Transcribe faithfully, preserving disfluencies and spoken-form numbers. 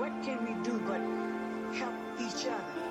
what can we do but help each other?